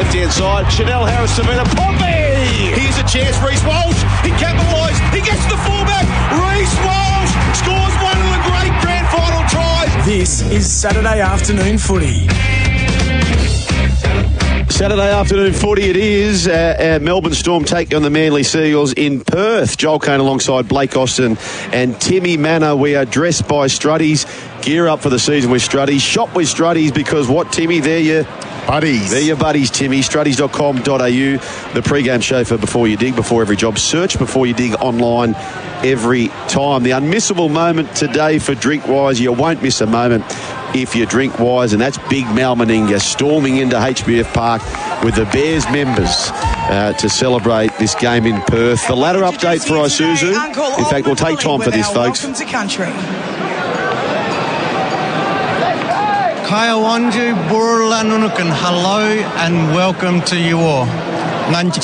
left-hand side. Chanel Harris-Savina, Poppy! Here's a chance, Reece Walsh. He capitalised. He gets the fullback. Reece Walsh scores one of the great grand final tries. This is Saturday afternoon footy. Saturday afternoon footy it is. Melbourne Storm take on the Manly Seagulls in Perth. Joel Kane alongside Blake Austin and Timmy Manor. We are dressed by Struddies. Gear up for the season with Struddies. Shop with Struddies because what, Timmy? They're your buddies. They're your buddies, Timmy. Struddies.com.au. The pre-game show for Before You Dig, before every job. Search Before You Dig online every time. The unmissable moment today for Drinkwise. You won't miss a moment if you drink wise, and that's Big Mal Meninga storming into HBF Park with the Bears members to celebrate this game in Perth. The ladder update for Isuzu. In fact, we'll take time for this, folks. Welcome to country. Kaya Wanju, Burla Nunukan, hello and welcome to you all.